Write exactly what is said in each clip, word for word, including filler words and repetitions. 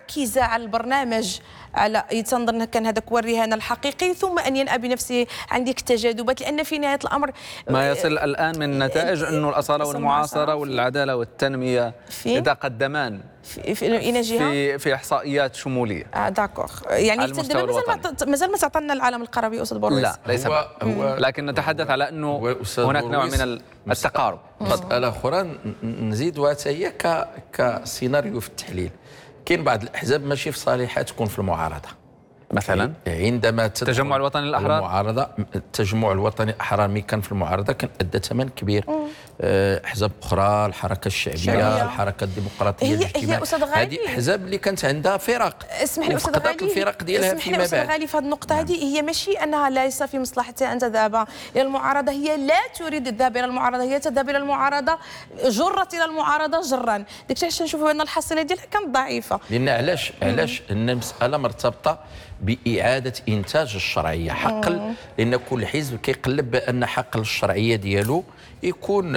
مركزه على البرنامج، على تنظن كان هذاك هو الرهان الحقيقي، ثم ان ينأى بنفسه عندك تجاذبات، لان في نهايه الامر ما يصل الان من نتائج انه الاصاله والمعاصره والعداله والتنميه يتقدمان في في اين جهه في في احصائيات شموليه. اه داكوغ، يعني مازال مازال ما تعطينا العالم القروي استاذ بورويس. لا ليس هو, هو لكن نتحدث على انه هناك نوع من التقارب. مساله اخرى نزيد وهي كسيناريو في التحليل. كاين بعض الاحزاب ماشي في صالحها تكون في المعارضه مثلا، عندما التجمع الوطني الاحرار المعارضه التجمع الوطني الاحرار ملي كان في المعارضه كان ادى ثمن كبير. احزاب اخرى، الحركه الشعبيه، شعبية. الحركه الديمقراطيه الاجتماعيه، هذه الاحزاب اللي كانت عندها فرق، اسمح لي استاذ غالي، الفرق ديالها فيما بعد. اسمح لي غالي في هذه النقطه هذه، هي ماشي انها ليس في مصلحتها ان تذهب الى المعارضه، هي لا تريد الذهاب الى المعارضه، هي تذهب الى المعارضه، جرت الى المعارضه جرا. داك الشيء نشوفوا ان الحصيله ديالها كانت ضعيفه. لان علاش علاش ان المساله مرتبطه بإعادة إنتاج الشرعية حقل، لأن كل حزب كيقلب بأن حقل الشرعية ديالو يكون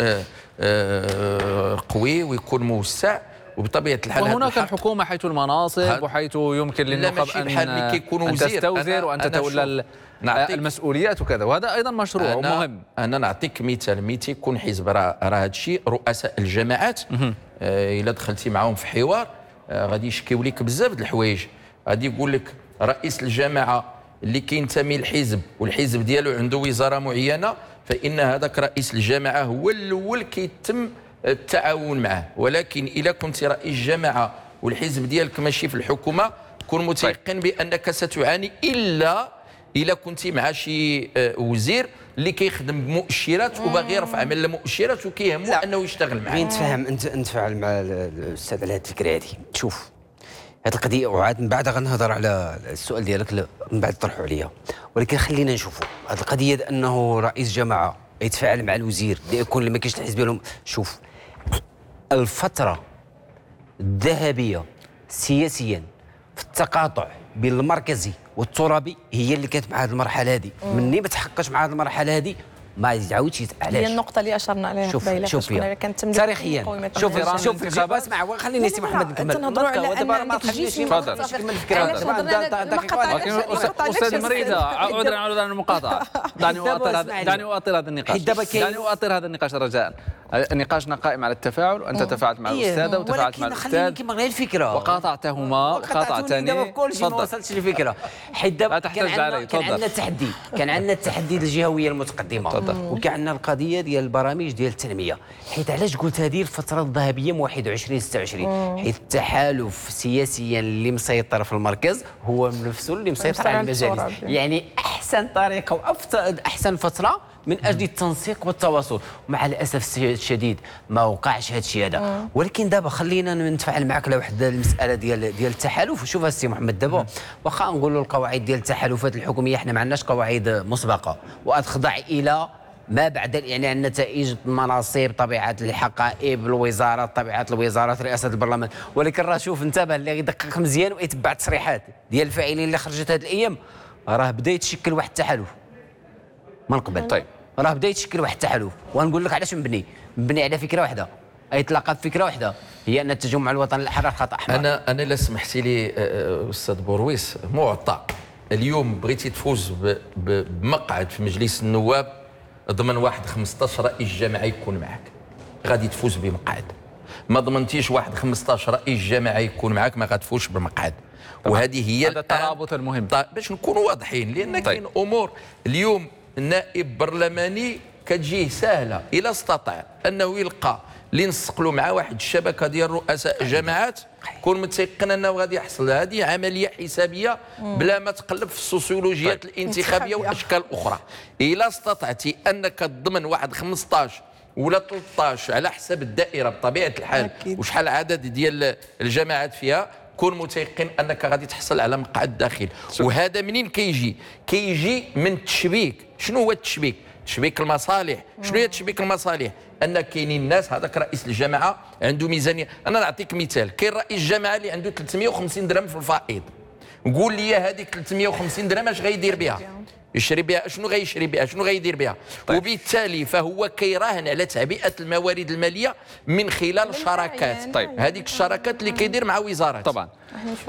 قوي ويكون موسع، وبطبيعة الحال وهناك الحكومة حيث المناصب وحيث يمكن للنخب أن, أن تستوزر وأن تتولى المسؤوليات وكذا، وهذا أيضا مشروع ومهم. أنا نعطيك مثال، ملي تيكون حزب راه هذا الشيء رؤساء الجماعات آه إلا دخلتي معهم في حوار آه غادي يشكيو لك بزاف د الحوايج. غادي يقول لك رئيس الجماعه اللي كينتمي للحزب والحزب ديالو عنده وزاره معينه، فان هذاك رئيس الجماعه هو الاول كيتم التعاون معه. ولكن اذا كنت رئيس جماعه والحزب ديالك ماشي في الحكومه، كن متيقن بانك ستعاني الا الا كنت مع شي وزير اللي كيخدم بمؤشرات وباغي يرفع من المؤشرات وكيهمو انه يشتغل معاه. بغيت نتفاهم انت نتفاعل مع الاستاذ على هذه الفكره هذه. شوف هذه القضيه، وعاد من بعد غنهضر على السؤال ديالك من بعد طرحوا عليا، ولكن خلينا نشوفوا هذه القضيه انه رئيس جماعه يتفاعل مع الوزير يكون ما كاينش الحزب ديالهم. شوف الفتره الذهبيه سياسيا في التقاطع بين المركزي والترابي هي اللي كانت مع هذه المرحله هذه. مني ما تحققش مع هذه المرحله هذه ما يعاودش. علاش؟ هي النقطه اللي اشرنا عليها قبيله. شوف شوف تاريخيا شوف شوف الانتخابات. اسمع خليني سي محمد نكمل. تنهضروا على ان عندك جيش تفضل استاذ مريده، عذرا عذرا عن المقاطعه. دعني اؤطر هذا دعني اؤطر هذا النقاش دعني اؤطر هذا النقاش رجاء. نقاشنا قائم على التفاعل، وانت تفاعلت مع الاستاذه وتفاعلت مع الاستاذ الفكره وقاطعتهما وقاطعتني. كلشي ما وصلتش للفكره. حيت دابا كان عندنا التحدي كان عندنا التحدي الجهويه المتقدمه، وكان عندنا القضيه ديال البرامج ديال التنميه. حيت علاش قلت هذه الفتره الذهبيه من واحد وعشرين ستة وعشرين؟ حيت التحالف سياسيا اللي مسيطر في المركز هو نفسه اللي مسيطر على المجالس. يعني احسن طريقه وافضل احسن فتره من اجل التنسيق والتواصل. ومع الاسف الشديد ما وقعش هذا الشيء هذا. ولكن دابا خلينا نتفاعل معك على واحد المساله ديال ديال التحالف. شوف السي محمد، دابا واخا نقولوا القواعد ديال التحالفات الحكوميه احنا ما عندناش قواعد مسبقه وتخضع الى ما بعد الاعلان نتائج المناصب، طبيعه الحقائب، الوزارات، طبيعه الوزارات، رئاسه البرلمان. ولكن راه شوف انتبه اللي يدقق مزيان ويتبع التصريحات ديال الفاعلين اللي خرجت هذه الايام، راه بدا يتشكل واحد التحالف من قبل. طيب راه بدا يتشكل واحد التحالف، ونقول لك علاش مبني مبني على فكره واحده، يتلاقى بفكره واحده، هي ان التجمع الوطني الاحرار خط احمر. انا انا لا سمحتي لي استاذ بورويس، معطى اليوم بغيتي تفوز بمقعد في مجلس النواب ضمن واحد خمسطاش رئيس جماعه يكون معك، غادي تفوز بمقعد. ما ضمنتيش واحد خمسطاش رئيس جماعه يكون معك ما غاتفوزش بمقعد. وهذه هي هذا الترابط المهم. طيب باش نكونوا واضحين، لان طيب. كاين امور اليوم النائب برلماني كتجيه سهله اذا استطاع انه يلقى اللي نسقلوا مع واحد الشبكه ديال رؤساء الجماعات، كون متيقن انه غادي يحصل. هذه عمليه حسابيه بلا ما تقلب في السوسيولوجيات طيب. الانتخابيه واشكال اخرى. الا استطعتي انك تضمن واحد خمسطاش ولا ثلاثطاش على حسب الدائره بطبيعه الحال وشحال العدد ديال الجماعات فيها، كون متيقن انك غادي تحصل على مقعد داخل. وهذا منين كيجي؟ كيجي من التشبيك. شنو هو التشبيك؟ تشبيك المصالح. شنو هي تشبيك المصالح؟ ان كاينين الناس، هذاك رئيس الجماعه عنده ميزانيه. انا نعطيك مثال، كاين رئيس جماعه اللي عنده ثلاثمائة وخمسين درهم في الفائض. قول لي هذيك ثلاثمائة وخمسين درهم اش غيدير بها؟ يشري بها شنو غيشري بها؟ شنو غيدير بها؟ طيب. وبالتالي فهو كيراهن على تعبئه الموارد الماليه من خلال شراكات. طيب هذيك الشراكات اللي كيدير مع وزارات. طبعا